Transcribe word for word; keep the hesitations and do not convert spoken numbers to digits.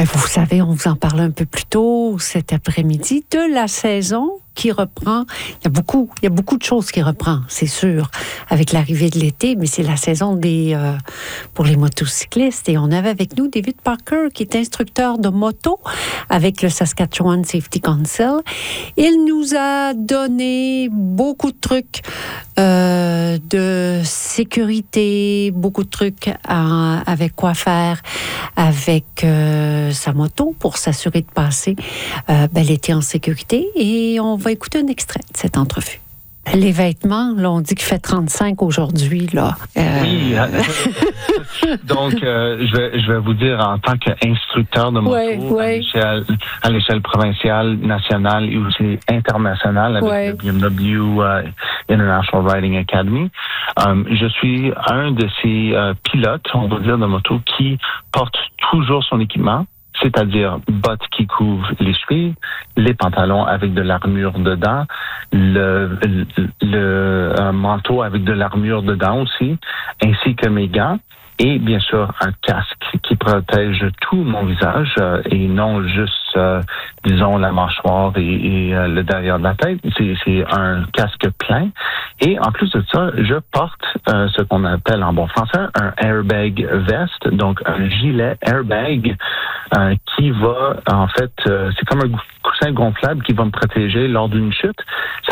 Ben, vous savez, on vous en parlait un peu plus tôt cet après-midi de la saison qui reprend. Il y a beaucoup, il y a beaucoup de choses qui reprend, c'est sûr, avec l'arrivée de l'été, mais c'est la saison des euh, pour les motocyclistes. Et on avait avec nous David Parker, qui est instructeur de moto avec le Saskatchewan Safety Council. Il nous a donné beaucoup de trucs euh, de sécurité, beaucoup de trucs à, avec quoi faire avec euh, sa moto pour s'assurer de passer euh, ben, l'été en sécurité. Et on va écouter un extrait de cette entrevue. Les vêtements, là, on dit qu'il fait trente-cinq aujourd'hui, là. Euh... Oui. Donc, euh, je, vais, je vais vous dire, en tant qu'instructeur de moto, ouais, ouais. À, l'échelle, à l'échelle provinciale, nationale et aussi internationale, avec ouais. le B M W uh, International Riding Academy, um, je suis un de ces uh, pilotes, on va dire, de moto qui porte toujours son équipement, c'est-à-dire bottes qui couvrent les chevilles, les pantalons avec de l'armure dedans, le, le, le un manteau avec de l'armure dedans aussi, ainsi que mes gants, et bien sûr un casque qui protège tout mon visage euh, et non juste, euh, disons, la mâchoire et, et euh, le derrière de la tête. C'est, c'est un casque plein. Et en plus de ça, je porte euh, ce qu'on appelle en bon français un airbag vest, donc un gilet airbag euh, qui va, en fait, euh, c'est comme un coussin gonflable qui va me protéger lors d'une chute. Ça